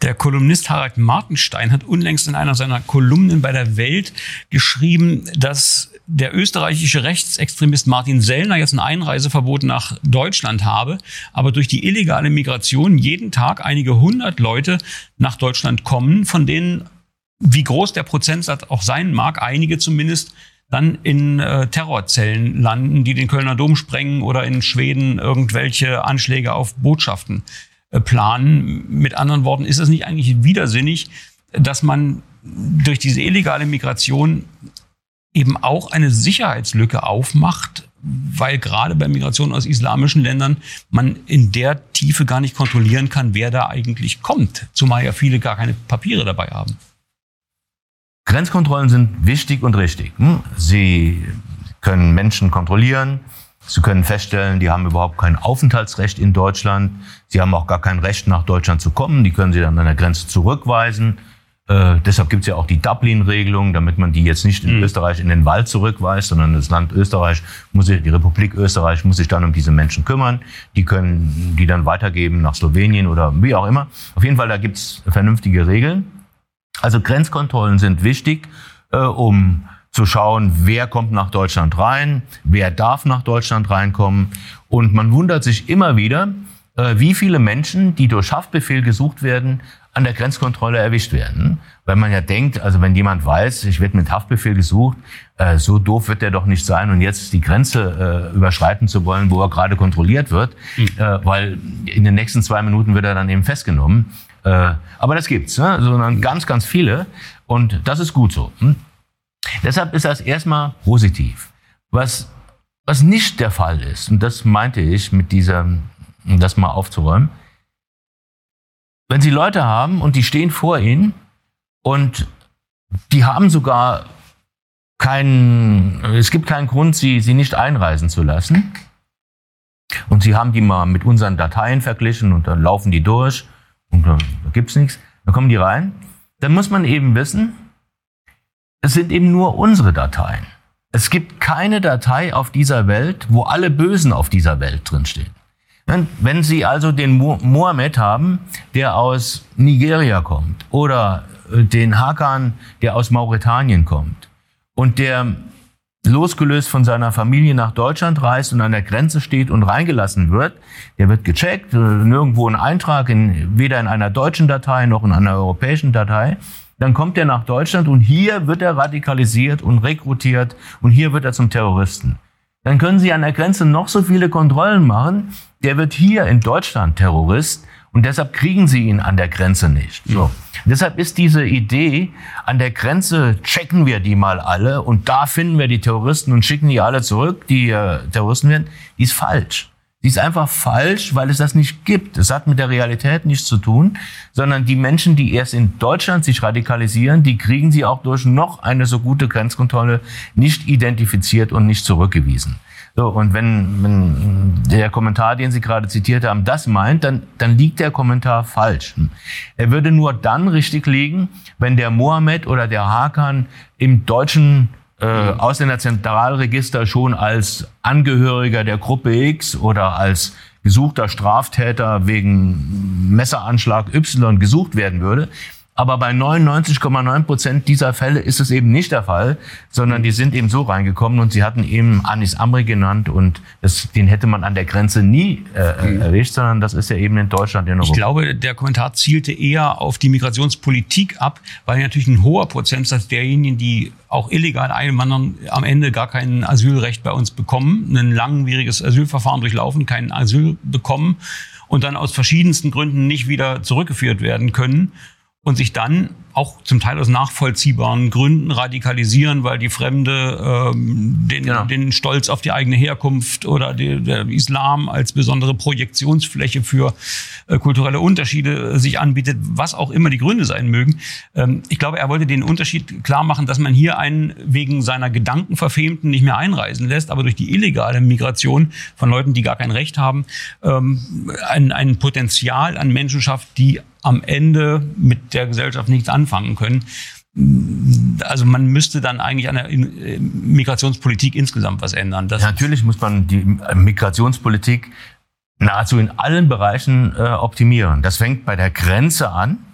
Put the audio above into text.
Der Kolumnist Harald Martenstein hat unlängst in einer seiner Kolumnen bei der Welt geschrieben, dass der österreichische Rechtsextremist Martin Sellner jetzt ein Einreiseverbot nach Deutschland habe, aber durch die illegale Migration jeden Tag einige 100 Leute nach Deutschland kommen, von denen, wie groß der Prozentsatz auch sein mag, einige zumindest dann in Terrorzellen landen, die den Kölner Dom sprengen oder in Schweden irgendwelche Anschläge auf Botschaften planen. Mit anderen Worten, ist es nicht eigentlich widersinnig, dass man durch diese illegale Migration eben auch eine Sicherheitslücke aufmacht, weil gerade bei Migration aus islamischen Ländern man in der Tiefe gar nicht kontrollieren kann, wer da eigentlich kommt, zumal ja viele gar keine Papiere dabei haben. Grenzkontrollen sind wichtig und richtig. Sie können Menschen kontrollieren. Sie können feststellen, die haben überhaupt kein Aufenthaltsrecht in Deutschland. Sie haben auch gar kein Recht, nach Deutschland zu kommen. Die können Sie dann an der Grenze zurückweisen. Deshalb gibt es ja auch die Dublin-Regelung, damit man die jetzt nicht in Österreich in den Wald zurückweist, sondern das Land Österreich die Republik Österreich muss sich dann um diese Menschen kümmern. Die können die dann weitergeben nach Slowenien oder wie auch immer. Auf jeden Fall, da gibt es vernünftige Regeln. Also Grenzkontrollen sind wichtig, um zu schauen, wer kommt nach Deutschland rein, wer darf nach Deutschland reinkommen. Und man wundert sich immer wieder, wie viele Menschen, die durch Haftbefehl gesucht werden, an der Grenzkontrolle erwischt werden. Weil man ja denkt, also wenn jemand weiß, ich werde mit Haftbefehl gesucht, so doof wird der doch nicht sein und jetzt die Grenze überschreiten zu wollen, wo er gerade kontrolliert wird, weil in den nächsten 2 Minuten wird er dann eben festgenommen. Aber das gibt's, ne? Sondern ganz, ganz viele und das ist gut so. Deshalb ist das erstmal positiv. Was nicht der Fall ist, und das meinte ich mit um das mal aufzuräumen, wenn Sie Leute haben und die stehen vor Ihnen und die haben sogar es gibt keinen Grund, sie nicht einreisen zu lassen und Sie haben die mal mit unseren Dateien verglichen und dann laufen die durch und da gibt's nichts, dann kommen die rein, dann muss man eben wissen, es sind eben nur unsere Dateien. Es gibt keine Datei auf dieser Welt, wo alle Bösen auf dieser Welt drinstehen. Wenn Sie also den Mohammed haben, der aus Nigeria kommt, oder den Hakan, der aus Mauretanien kommt, und der losgelöst von seiner Familie nach Deutschland reist und an der Grenze steht und reingelassen wird, der wird gecheckt, nirgendwo ein Eintrag, weder in einer deutschen Datei noch in einer europäischen Datei. Dann kommt er nach Deutschland und hier wird er radikalisiert und rekrutiert und hier wird er zum Terroristen. Dann können Sie an der Grenze noch so viele Kontrollen machen, der wird hier in Deutschland Terrorist und deshalb kriegen Sie ihn an der Grenze nicht. So. Deshalb ist diese Idee, an der Grenze checken wir die mal alle und da finden wir die Terroristen und schicken die alle zurück, die Terroristen werden, die ist falsch. Die ist einfach falsch, weil es das nicht gibt. Es hat mit der Realität nichts zu tun, sondern die Menschen, die erst in Deutschland sich radikalisieren, die kriegen sie auch durch noch eine so gute Grenzkontrolle nicht identifiziert und nicht zurückgewiesen. So, und wenn der Kommentar, den Sie gerade zitiert haben, das meint, dann liegt der Kommentar falsch. Er würde nur dann richtig liegen, wenn der Mohammed oder der Hakan im deutschen Ausländerzentralregister schon als Angehöriger der Gruppe X oder als gesuchter Straftäter wegen Messeranschlag Y gesucht werden würde. Aber bei 99,9% dieser Fälle ist es eben nicht der Fall, sondern die sind eben so reingekommen und sie hatten eben Anis Amri genannt und den hätte man an der Grenze nie erwischt, sondern das ist ja eben in Deutschland in Europa. Ich glaube, der Kommentar zielte eher auf die Migrationspolitik ab, weil natürlich ein hoher Prozentsatz derjenigen, die auch illegal einwandern, am Ende gar kein Asylrecht bei uns bekommen, ein langwieriges Asylverfahren durchlaufen, kein Asyl bekommen und dann aus verschiedensten Gründen nicht wieder zurückgeführt werden können. Und sich dann auch zum Teil aus nachvollziehbaren Gründen radikalisieren, weil die Fremde den Stolz auf die eigene Herkunft oder der Islam als besondere Projektionsfläche für kulturelle Unterschiede sich anbietet, was auch immer die Gründe sein mögen. Ich glaube, er wollte den Unterschied klar machen, dass man hier einen wegen seiner Gedankenverfemten nicht mehr einreisen lässt, aber durch die illegale Migration von Leuten, die gar kein Recht haben, ein Potenzial an Menschen schafft, die am Ende mit der Gesellschaft nichts anfangen können. Also man müsste dann eigentlich an der Migrationspolitik insgesamt was ändern. Ja, natürlich muss man die Migrationspolitik nahezu in allen Bereichen optimieren. Das fängt bei der Grenze an.